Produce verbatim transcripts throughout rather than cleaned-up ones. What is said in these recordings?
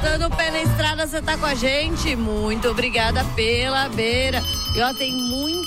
botando o pé na estrada, você tá com a gente. Muito obrigada pela beira. E ó, tem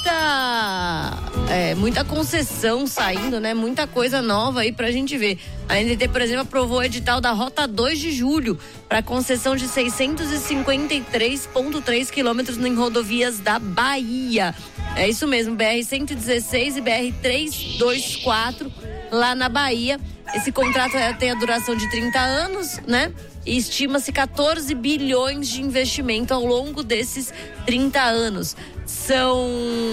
muita é, muita concessão saindo, né? Muita coisa nova aí pra gente ver. A N D T, por exemplo, aprovou o edital da Rota dois de julho para concessão de seiscentos e cinquenta e três vírgula três quilômetros em rodovias da Bahia. É isso mesmo, B R cento e dezesseis e B R trezentos e vinte e quatro lá na Bahia. Esse contrato tem a duração de trinta anos, né? E estima-se quatorze bilhões de investimento ao longo desses trinta anos. São...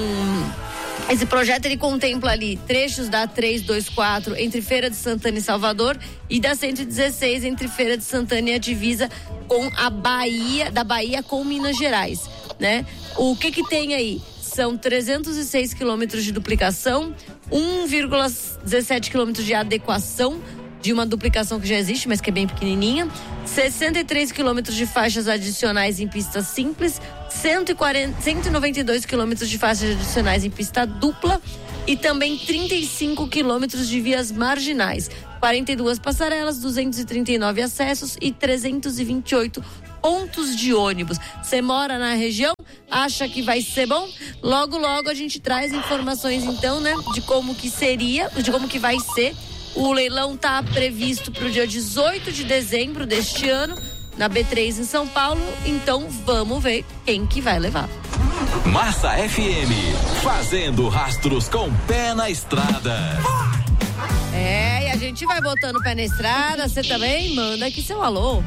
Esse projeto, ele contempla ali trechos da trezentos e vinte e quatro entre Feira de Santana e Salvador e da cento e dezesseis entre Feira de Santana e a divisa com a Bahia, da Bahia com Minas Gerais, né? O que que tem aí? São trezentos e seis quilômetros de duplicação, um vírgula dezessete quilômetros de adequação de uma duplicação que já existe, mas que é bem pequenininha, sessenta e três quilômetros de faixas adicionais em pista simples, cento e quarenta, cento e noventa e dois quilômetros de faixas adicionais em pista dupla e também trinta e cinco quilômetros de vias marginais, quarenta e duas passarelas, duzentos e trinta e nove acessos e trezentos e vinte e oito pontos de ônibus. Você mora na região? Acha que vai ser bom? Logo, logo a gente traz informações então, né, de como que seria, de como que vai ser. O leilão está previsto para o dia dezoito de dezembro deste ano, na B três em São Paulo. Então vamos ver quem que vai levar. Massa F M, fazendo rastros com pé na estrada. É, e a gente vai botando o pé na estrada. Você também manda aqui seu alô.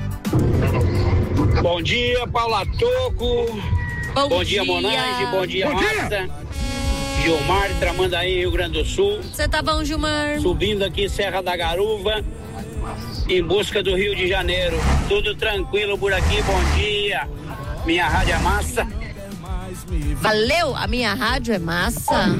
Bom dia, Paula Toco. Bom, bom dia, dia Monange. Bom dia, Massa. Gilmar, Tramandaí, Rio Grande do Sul. Você tá bom, Gilmar? Subindo aqui Serra da Garuva, em busca do Rio de Janeiro. Tudo tranquilo por aqui, bom dia. Minha rádio é massa. Valeu, a minha rádio é massa.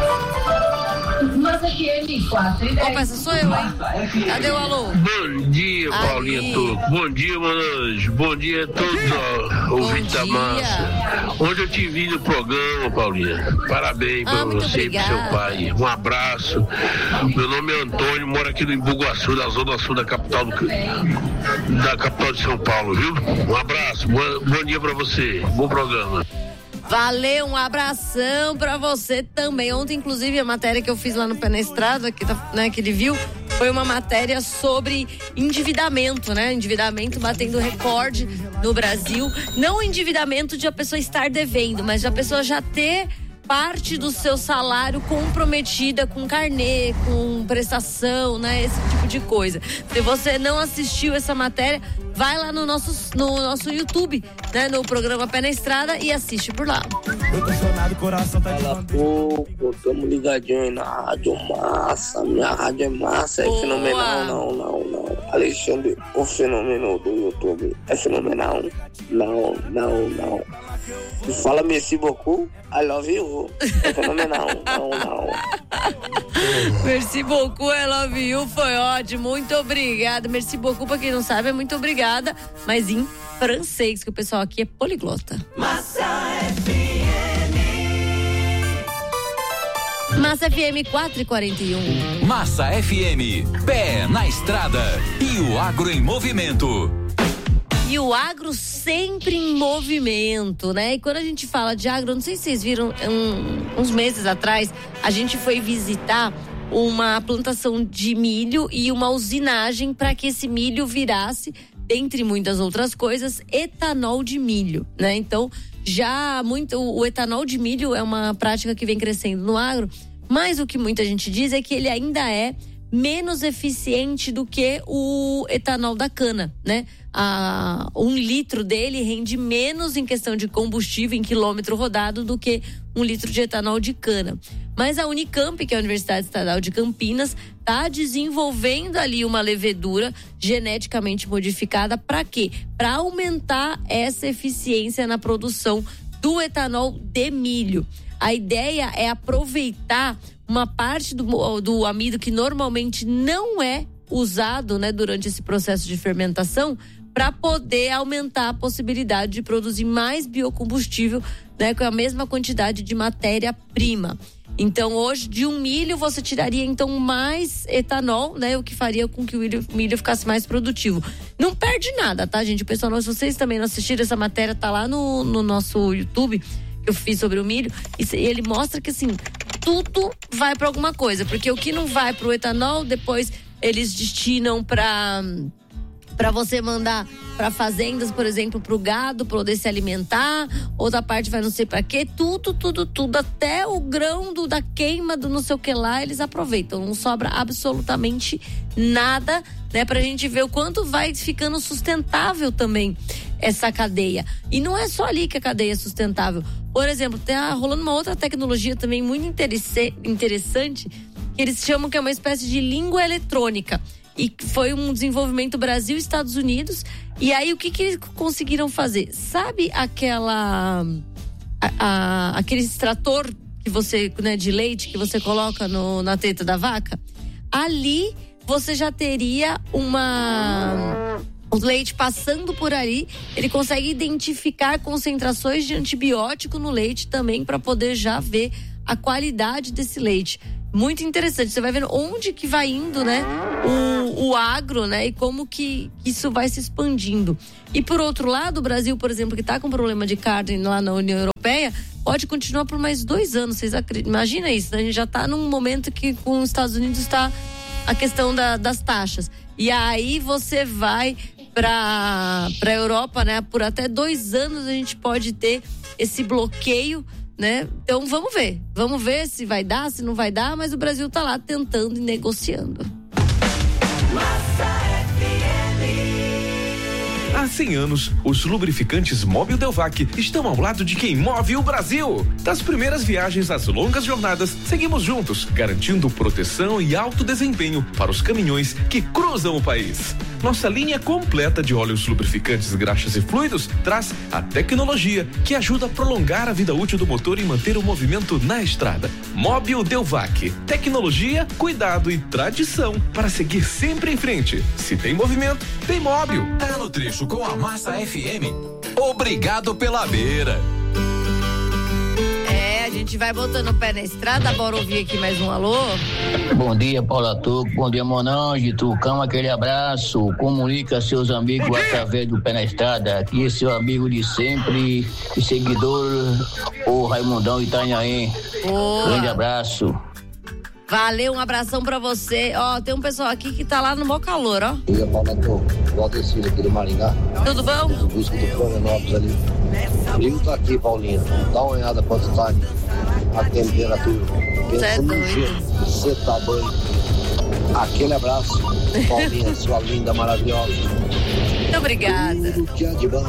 Opa, essa sou eu, hein? Cadê o alô? Bom dia, Paulinha Toco. Bom dia, Manange. Bom dia a todos os ouvintes da massa. Hoje eu te vi no programa, Paulinha. Parabéns ah, pra você e pro seu pai. Um abraço. Meu nome é Antônio, moro aqui no Imbuguaçu, na zona sul da capital do, da capital de São Paulo, viu? Um abraço, bom, bom dia pra você. Bom programa. Valeu, um abração pra você também. Ontem, inclusive, a matéria que eu fiz lá no Pé na Estrada, que, tá, né, que ele viu, foi uma matéria sobre endividamento, né? Endividamento batendo recorde no Brasil. Não o endividamento de a pessoa estar devendo, mas de a pessoa já ter parte do seu salário comprometida com carnê, com prestação, né? Esse tipo de coisa. Se você não assistiu essa matéria, vai lá no nosso, no nosso YouTube, né? No programa Pé na Estrada e assiste por lá. Eu tô chorado, coração tá de bandeira. Pouco, tamo ligadinho aí na rádio massa, minha rádio é massa, é Boa. Fenomenal, não, não, não. Alexandre, o fenômeno do YouTube é fenomenal, não, não, não. Fala merci beaucoup, I love you. É fenomenal, não, não. Merci beaucoup, I love you, foi ótimo, muito obrigada. Merci beaucoup, pra quem não sabe, é muito obrigada, mas em francês, que o pessoal aqui é poliglota. Massa F M. Massa F M quatro e quarenta e um. Massa F M, pé na estrada e o agro em movimento. E o agro sempre em movimento, né? E quando a gente fala de agro, não sei se vocês viram, um, uns meses atrás, a gente foi visitar uma plantação de milho e uma usinagem para que esse milho virasse, dentre muitas outras coisas, etanol de milho, né? Então, já muito, o etanol de milho é uma prática que vem crescendo no agro, mas o que muita gente diz é que ele ainda é menos eficiente do que o etanol da cana, né? Ah, um litro dele rende menos em questão de combustível em quilômetro rodado do que um litro de etanol de cana. Mas a Unicamp, que é a Universidade Estadual de Campinas, está desenvolvendo ali uma levedura geneticamente modificada para quê? Para aumentar essa eficiência na produção do etanol de milho. A ideia é aproveitar uma parte do, do amido que normalmente não é usado, né, durante esse processo de fermentação, para poder aumentar a possibilidade de produzir mais biocombustível, né, com a mesma quantidade de matéria-prima. Então, hoje, de um milho, você tiraria, então, mais etanol, né? O que faria com que o milho, milho ficasse mais produtivo. Não perde nada, tá, gente? O pessoal, se vocês também não assistiram essa matéria, tá lá no, no nosso YouTube, que eu fiz sobre o milho, e ele mostra que, assim, tudo vai para alguma coisa. Porque o que não vai pro etanol, depois eles destinam para... para você mandar para fazendas, por exemplo, para o gado poder se alimentar, outra parte vai não sei para quê, tudo, tudo, tudo, até o grão do, da queima do não sei o que lá, eles aproveitam, não sobra absolutamente nada, né, pra gente ver o quanto vai ficando sustentável também essa cadeia. E não é só ali que a cadeia é sustentável. Por exemplo, tá rolando uma outra tecnologia também muito interessante, que eles chamam que é uma espécie de língua eletrônica. E foi um desenvolvimento Brasil e Estados Unidos. E aí, o que que eles conseguiram fazer? Sabe aquela... A, a, aquele extrator que você, né, de leite que você coloca no, na teta da vaca? Ali, você já teria uma... O leite passando por ali, ele consegue identificar concentrações de antibiótico no leite também, para poder já ver a qualidade desse leite. Muito interessante, você vai vendo onde que vai indo, né, o, o agro, né, e como que isso vai se expandindo. E por outro lado, o Brasil, por exemplo, que está com problema de carne lá na União Europeia, pode continuar por mais dois anos, vocês acreditam? Imagina isso, né? A gente já está num momento que com os Estados Unidos está a questão da, das taxas. E aí você vai para para a Europa, né, por até dois anos a gente pode ter esse bloqueio, né? Então vamos ver, vamos ver se vai dar, se não vai dar, mas o Brasil tá lá tentando e negociando. Há cem anos, os lubrificantes Mobil Delvac estão ao lado de quem move o Brasil. Das primeiras viagens às longas jornadas, seguimos juntos, garantindo proteção e alto desempenho para os caminhões que cruzam o país. Nossa linha completa de óleos lubrificantes, graxas e fluidos traz a tecnologia que ajuda a prolongar a vida útil do motor e manter o movimento na estrada. Mobil Delvac. Tecnologia, cuidado e tradição para seguir sempre em frente. Se tem movimento, tem Mobil. Tá no trecho com a Massa F M. Obrigado pela beira. É, a gente vai botando o pé na estrada, bora ouvir aqui mais um alô. Bom dia, Paula Toco, bom dia, Monange, Tucão, aquele abraço, comunica seus amigos através do pé na estrada, aqui é seu amigo de sempre e seguidor, o Raimundão Itanhaém. Boa. Grande abraço. Valeu, um abração pra você. Ó, tem um pessoal aqui que tá lá no maior calor, ó. Bom dia, Paula Toco, Valdecir aqui do Maringá. Tudo bom? Em busca do Florianópolis ali. O frio tá aqui, Paulinha. Dá uma olhada quanto tá a temperatura. Você é doido. Você tá doido. Aquele abraço, Paulinha, sua linda, maravilhosa. Muito obrigada. Tudo que é de bom.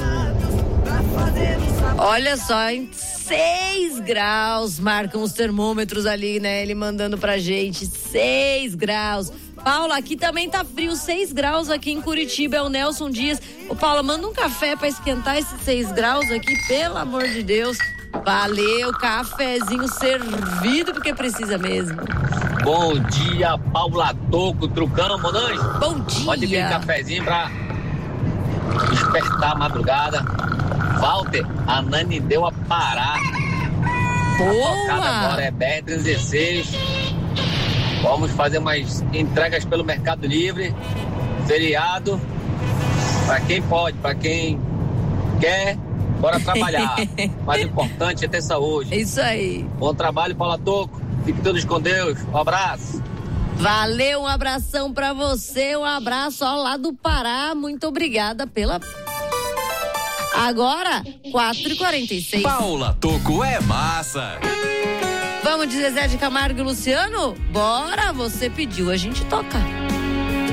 Olha só, em seis graus marcam os termômetros ali, né? Ele mandando pra gente, seis graus. Paula, aqui também tá frio, seis graus aqui em Curitiba, é o Nelson Dias. Ô, Paula, manda um café pra esquentar esses seis graus aqui, pelo amor de Deus. Valeu, cafezinho servido, porque precisa mesmo. Bom dia, Paula Toco, Trucão, Monange. Bom dia. Pode vir um cafezinho pra despertar a madrugada. Walter, a Nani deu a parar. Boa! A tocada agora é B R dezesseis. Vamos fazer umas entregas pelo Mercado Livre. Feriado. Pra quem pode, pra quem quer, bora trabalhar. Mas o importante é ter saúde. É isso aí. Bom trabalho, Paula Toco. Fique todos com Deus. Um abraço. Valeu, um abração pra você. Um abraço ao lado do Pará. Muito obrigada pela... Agora, quatro e quarenta e seis. Paula Toco é massa. Vamos de Zezé de Camargo e Luciano? Bora, você pediu, a gente toca.